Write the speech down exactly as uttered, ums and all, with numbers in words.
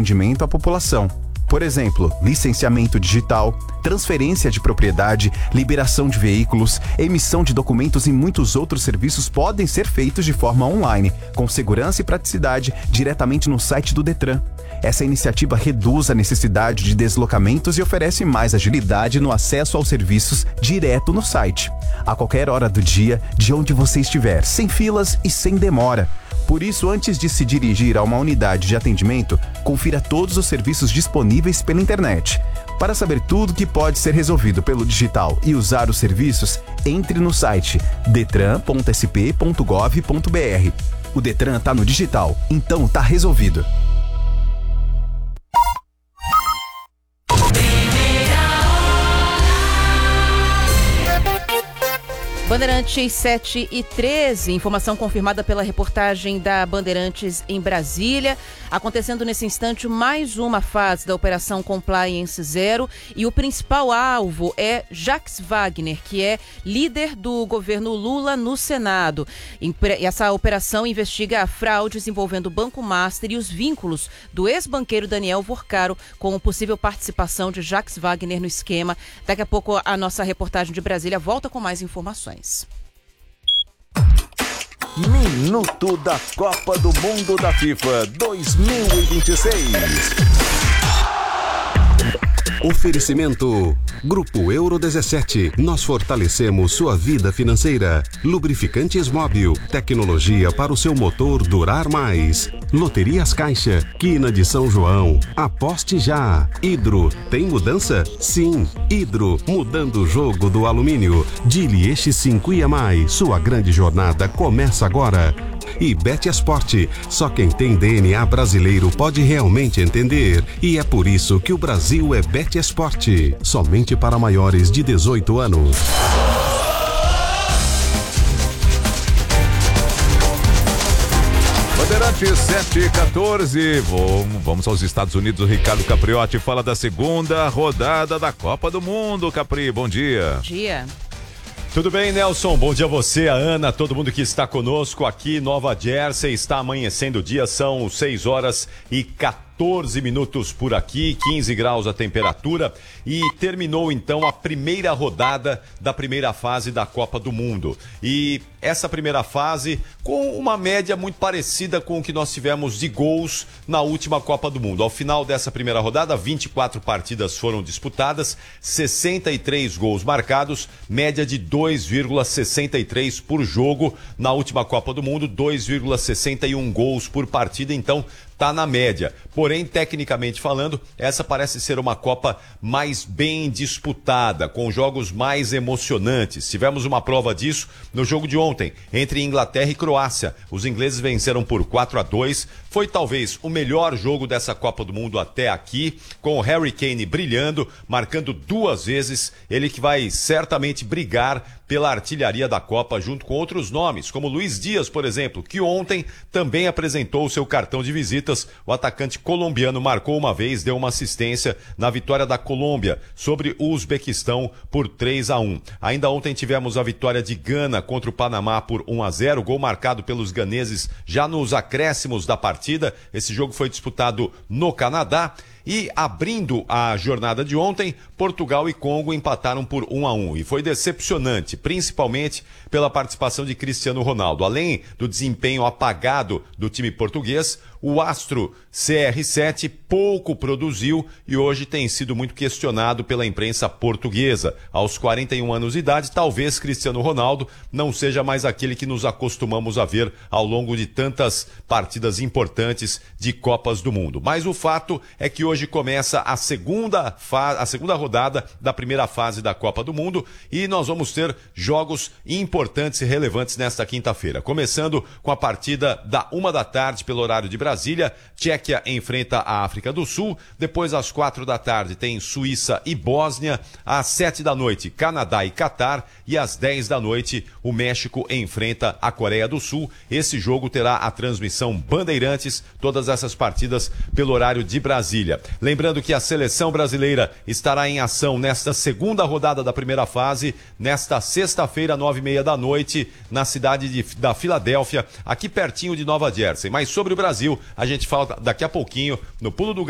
atendimento à população. Por exemplo, licenciamento digital, transferência de propriedade, liberação de veículos, emissão de documentos e muitos outros serviços podem ser feitos de forma online, com segurança e praticidade, diretamente no site do Detran. Essa iniciativa reduz a necessidade de deslocamentos e oferece mais agilidade no acesso aos serviços direto no site, a qualquer hora do dia, de onde você estiver, sem filas e sem demora. Por isso, antes de se dirigir a uma unidade de atendimento, confira todos os serviços disponíveis pela internet. Para saber tudo que pode ser resolvido pelo digital e usar os serviços, entre no site detran ponto s p ponto gov ponto b r. O Detran está no digital, então está resolvido. Bandeirantes sete e treze, informação confirmada pela reportagem da Bandeirantes em Brasília. Acontecendo nesse instante mais uma fase da Operação Compliance Zero e o principal alvo é Jacques Wagner, que é líder do governo Lula no Senado. Essa operação investiga fraudes envolvendo o Banco Master e os vínculos do ex-banqueiro Daniel Vorcaro com possível participação de Jacques Wagner no esquema. Daqui a pouco a nossa reportagem de Brasília volta com mais informações. Minuto da Copa do Mundo da FIFA dois mil e vinte e seis. Oferecimento Grupo Euro dezessete. Nós fortalecemos sua vida financeira. Lubrificantes Móbil. Tecnologia para o seu motor durar mais. Loterias Caixa. Quina de São João. Aposte já. Hidro. Tem mudança? Sim. Hidro. Mudando o jogo do alumínio. Dili Eixi cinco e mais. Sua grande jornada começa agora. E Betesport. Só quem tem D N A brasileiro pode realmente entender. E é por isso que o Brasil é Betesport. Somente para maiores de dezoito anos. Bandeirantes sete e quatorze. Vamos, vamos aos Estados Unidos. O Ricardo Capriotti fala da segunda rodada da Copa do Mundo. Capri, bom dia. Bom dia. Tudo bem, Nelson? Bom dia a você, a Ana, todo mundo que está conosco aqui, Nova Jersey, está amanhecendo o dia, são seis horas e quatorze minutos por aqui, quinze graus a temperatura, e terminou então a primeira rodada da primeira fase da Copa do Mundo. E essa primeira fase com uma média muito parecida com o que nós tivemos de gols na última Copa do Mundo. Ao final dessa primeira rodada, vinte e quatro partidas foram disputadas, sessenta e três gols marcados, média de dois vírgula sessenta e três por jogo. Na última Copa do Mundo, dois vírgula sessenta e um gols por partida, então está na média. Porém, tecnicamente falando, essa parece ser uma Copa mais bem disputada, com jogos mais emocionantes. Tivemos uma prova disso no jogo de ontem, entre Inglaterra e Croácia. Os ingleses venceram por quatro a dois. Foi talvez o melhor jogo dessa Copa do Mundo até aqui, com o Harry Kane brilhando, marcando duas vezes. Ele que vai certamente brigar pela artilharia da Copa, junto com outros nomes, como Luiz Dias, por exemplo, que ontem também apresentou o seu cartão de visitas. O atacante colombiano marcou uma vez, deu uma assistência na vitória da Colômbia sobre o Uzbequistão por três a um. Ainda ontem tivemos a vitória de Gana contra o Panamá por um a zero, gol marcado pelos ganeses já nos acréscimos da partida. Esse jogo foi disputado no Canadá. E abrindo a jornada de ontem, Portugal e Congo empataram por um a um. E foi decepcionante, principalmente pela participação de Cristiano Ronaldo. Além do desempenho apagado do time português, o astro C R sete pouco produziu e hoje tem sido muito questionado pela imprensa portuguesa. Aos quarenta e um anos de idade, talvez Cristiano Ronaldo não seja mais aquele que nos acostumamos a ver ao longo de tantas partidas importantes de Copas do Mundo. Mas o fato é que hoje começa a segunda, fa- a segunda rodada da primeira fase da Copa do Mundo e nós vamos ter jogos importantes e relevantes nesta quinta-feira. Começando com a partida da uma da tarde pelo horário de Brasília, Tchequia enfrenta a África do Sul, depois às quatro da tarde tem Suíça e Bósnia, às sete da noite Canadá e Catar e às dez da noite o México enfrenta a Coreia do Sul. Esse jogo terá a transmissão Bandeirantes, todas essas partidas pelo horário de Brasília. Lembrando que a seleção brasileira estará em ação nesta segunda rodada da primeira fase, nesta sexta-feira, nove e meia da noite, na cidade de, da Filadélfia, aqui pertinho de Nova Jersey. Mas sobre o Brasil, a gente fala daqui a pouquinho no Pulo do